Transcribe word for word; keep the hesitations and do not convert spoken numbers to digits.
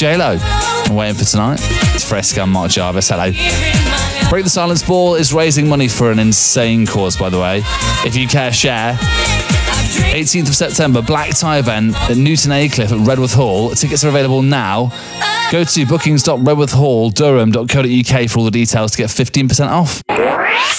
J-Lo. I'm waiting for tonight. It's Fresca and Mark Jarvis. Hello. Break the Silence Ball is raising money for an insane cause, by the way. If you care, share. eighteenth of September, black tie event at Newton Aycliffe at Redworth Hall. Tickets are available now. Go to bookings dot redworth hall durham dot co dot uk for all the details to get fifteen percent off.